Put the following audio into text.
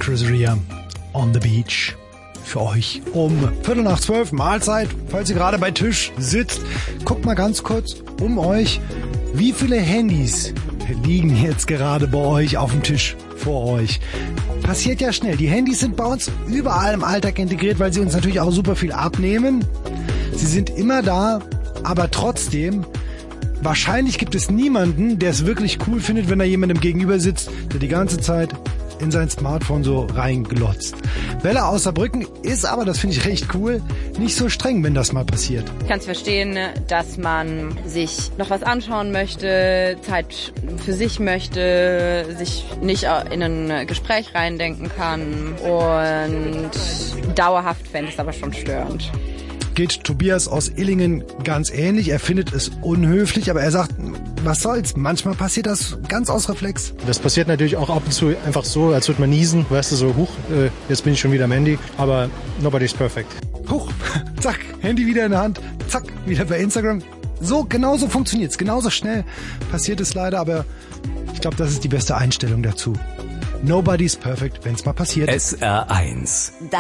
Chris Rea on the beach. Für euch um 11:45 Mahlzeit, falls ihr gerade bei Tisch sitzt. Guckt mal ganz kurz um euch. Wie viele Handys liegen jetzt gerade bei euch auf dem Tisch vor euch? Passiert ja schnell. Die Handys sind bei uns überall im Alltag integriert, weil sie uns natürlich auch super viel abnehmen. Sie sind immer da, aber trotzdem, wahrscheinlich gibt es niemanden, der es wirklich cool findet, wenn da jemandem gegenüber sitzt, der die ganze Zeit in sein Smartphone so reinglotzt. Bella aus Saarbrücken ist aber, das finde ich recht cool, nicht so streng, wenn das mal passiert. Ich kann es verstehen, dass man sich noch was anschauen möchte, Zeit für sich möchte, sich nicht in ein Gespräch reindenken kann und dauerhaft fände ich es aber schon störend. Geht Tobias aus Illingen ganz ähnlich. Er findet es unhöflich, aber er sagt, was soll's? Manchmal passiert das ganz aus Reflex. Das passiert natürlich auch ab und zu einfach so, als würde man niesen. Weißt du, so, jetzt bin ich schon wieder am Handy. Aber nobody's perfect. Huch, zack, Handy wieder in der Hand, zack, wieder bei Instagram. So, genauso funktioniert's. Genauso schnell passiert es leider, aber ich glaube, das ist die beste Einstellung dazu. Nobody's perfect, wenn's mal passiert. SR1.